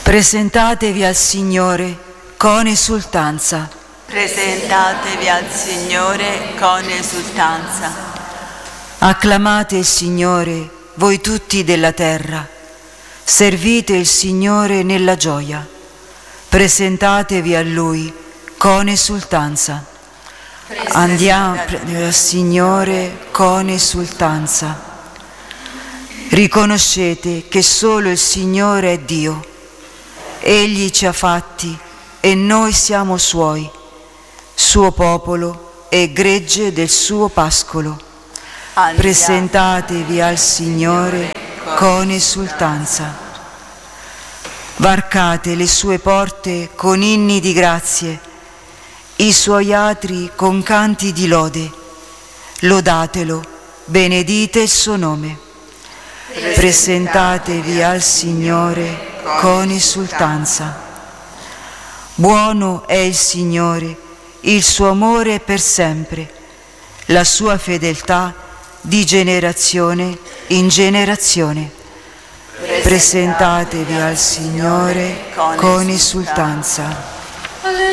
Presentatevi al Signore con esultanza. Presentatevi al Signore con esultanza. Acclamate il Signore, voi tutti della terra. Servite il Signore nella gioia. Presentatevi a Lui con esultanza. Andiamo al Signore con esultanza. Riconoscete che solo il Signore è Dio. Egli ci ha fatti e noi siamo Suoi, suo popolo e gregge del suo pascolo. Presentatevi al Signore con esultanza. Varcate le sue porte con inni di grazie, i suoi atri con canti di lode. Lodatelo, benedite il suo nome. Presentatevi al Signore con esultanza. Buono è il Signore, il suo amore è per sempre, la sua fedeltà di generazione in generazione. Presentatevi al Signore con esultanza.